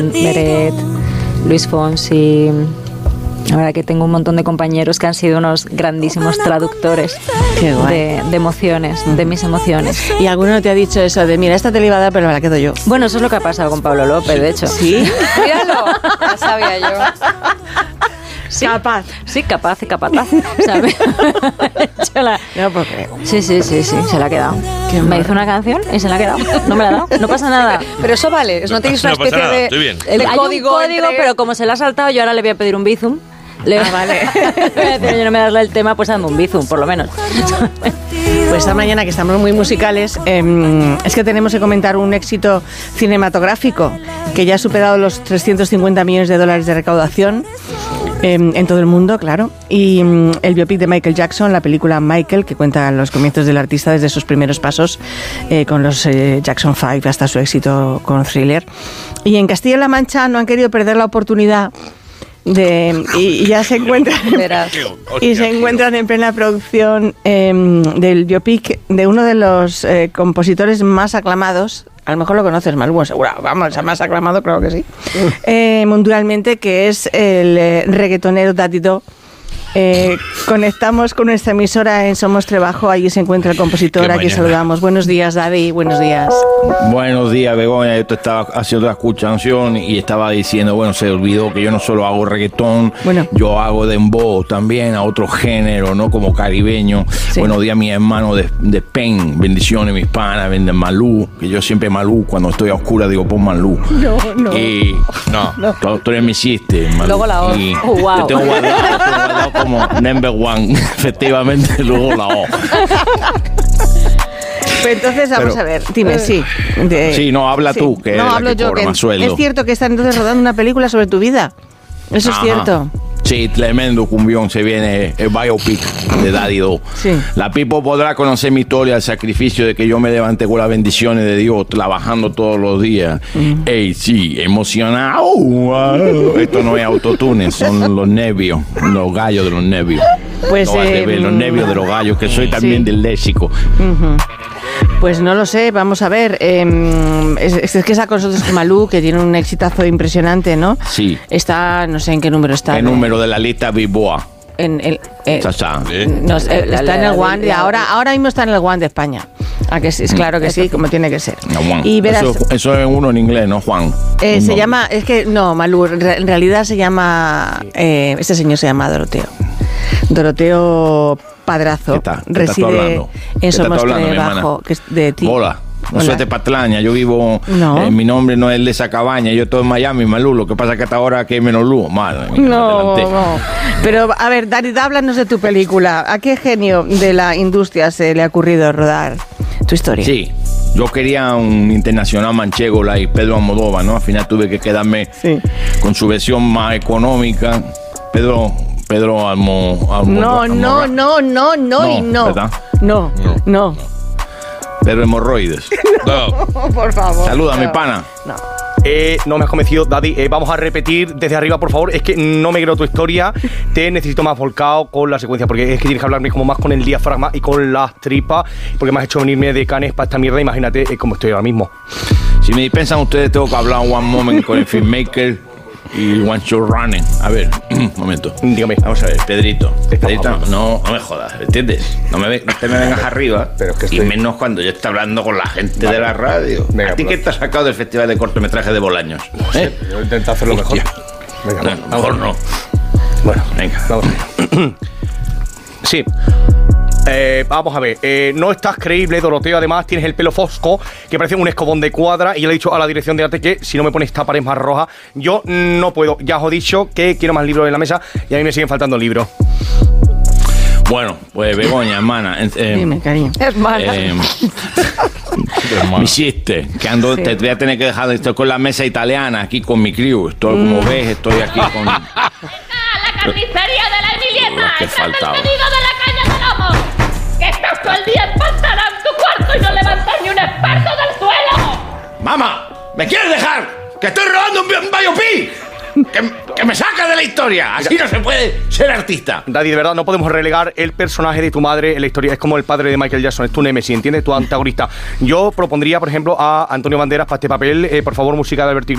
Beret, Luis Fonsi. La verdad que tengo un montón de compañeros que han sido unos grandísimos traductores de emociones, de mis emociones. ¿Y alguno te ha dicho eso de, mira, esta te la iba a dar, pero me la quedo yo? Bueno, eso es lo que ha pasado con Pablo López, de hecho. ¿Sí? Míralo, ya sabía yo. Sí, capaz. Sí, capaz y capataz. ¿Sabes? No puedo creer. Sí, se la ha quedado. Me hizo una canción y se la ha quedado. No me la ha dado. No pasa nada. Pero eso vale, no tenéis una especie de... Estoy bien. El Hay código, un código, pero como se la ha saltado, yo ahora le voy a pedir un bizum. Vale. Yo no me das el tema, pues dame un bizum, por lo menos. Pues esta mañana, que estamos muy musicales, es que tenemos que comentar un éxito cinematográfico que ya ha superado los $350 millones de recaudación en todo el mundo, claro. Y el biopic de Michael Jackson, la película Michael, que cuenta los comienzos del artista desde sus primeros pasos con los Jackson 5 hasta su éxito con Thriller. Y en Castilla-La Mancha no han querido perder la oportunidad y ya se encuentran en plena producción del biopic de uno de los compositores más aclamados. A lo mejor lo conoces, Malú, seguro. Vamos, el más aclamado, claro que sí. Mundialmente, que es el reggaetonero Daddy Do. Conectamos con nuestra emisora en Somos Trebajo. Allí se encuentra el compositor. Aquí saludamos. Buenos días, Daddy. Buenos días. Buenos días, Begoña. Yo te estaba haciendo la escuchación y estaba diciendo, bueno, se olvidó que yo no solo hago reggaetón, yo hago dembow también, a otro género, ¿no? Como caribeño. Sí. Buenos días, mi hermano de Spain. Bendiciones, mis panas. Venden Malú, que yo siempre Malú, cuando estoy a oscura digo, pon Malú. No. Tú eres mi chiste, Malú. Luego la O. Y wow. Te tengo guardado como number one, efectivamente, luego la O. Entonces vamos a ver, dime, sí. Habla tú, que no, es hablo la que yo, cobra que más sueldo. es cierto que están entonces rodando una película sobre tu vida. Eso es cierto. Sí, tremendo cumbión, se viene el biopic de Daddy Do. Sí. La people podrá conocer mi historia, el sacrificio de que yo me levanté con las bendiciones de Dios, trabajando todos los días. Ey, sí, emocionado. Wow. Esto no es autotune, son los nervios, los gallos de los nervios. Pues no, los nervios de los gallos, que soy también del léxico. Pues no lo sé, vamos a ver. Es que está con nosotros Malú, que tiene un exitazo impresionante, ¿no? Sí. Está, no sé en qué número está. El número de la lista Bilboa. Está en el One, ahora mismo está en el One de España. Es claro que sí, como tiene que ser. Y verás, eso es uno en inglés, ¿no, Juan? Se llama, es que no, Malú, en realidad se llama, este señor se llama Doroteo Padrazo. Reside en Somos Trebajo, que es de ti. Hola. No soy de Patraña, yo vivo, mi nombre no es el de esa cabaña, yo estoy en Miami, Malú, lo que pasa es que hasta ahora que hay menos luz, madre mía, no. Pero, a ver, Dani, háblanos de tu película. ¿A qué genio de la industria se le ha ocurrido rodar tu historia? Sí, yo quería un internacional manchego, y Pedro Almodóvar, ¿no? Al final tuve que quedarme con su versión más económica, Pedro Almodóvar. No. Pedro Hemorroides. No, por favor. Saluda, mi pana. No me has convencido, Daddy. Vamos a repetir desde arriba, por favor. Es que no me creo tu historia. Te necesito más volcado con la secuencia, porque es que tienes que hablarme como más con el diafragma y con las tripas, porque me has hecho venirme de Cannes para esta mierda. Imagínate cómo estoy ahora mismo. Si me dispensan ustedes, tengo que hablar one moment con el filmmaker y one show running. A ver, un momento. Dígame. Vamos a ver, Pedrito, no me jodas, ¿entiendes? No te me vengas arriba, pero es que y menos cuando yo estoy hablando con la gente de la radio. Venga, ¿a ti qué te has sacado del Festival de Cortometraje de Bolaños? No sé, yo intento hacerlo mejor. Venga, mejor no. Bueno, venga, vamos. Sí. Vamos a ver, no estás creíble, Doroteo. Además tienes el pelo fosco que parece un escobón de cuadra. Y yo le he dicho a la dirección de arte que si no me pones esta pared más roja, yo no puedo. Ya os he dicho que quiero más libros en la mesa y a mí me siguen faltando libros. Bueno, pues Begoña, hermana. Dime, cariño. Hermana. Mi chiste, que te voy a tener que dejar esto con la mesa italiana, aquí con mi crew. Estoy, como ves, estoy aquí con... La carnicería de la Emilieta, que faltaba. El pedido de la caña de lomo. Que estás todo el día empantanado en tu cuarto y no levantas ni un esparto del suelo. ¡Mamá! ¿Me quieres dejar? ¡Que estoy robando un biopic! ¡Que me saca de la historia! Así no se puede ser artista. Daddy, de verdad, no podemos relegar el personaje de tu madre en la historia. Es como el padre de Michael Jackson, es tu némesis, ¿entiendes? Tu antagonista. Yo propondría, por ejemplo, a Antonio Banderas para este papel. Por favor, música de Alberto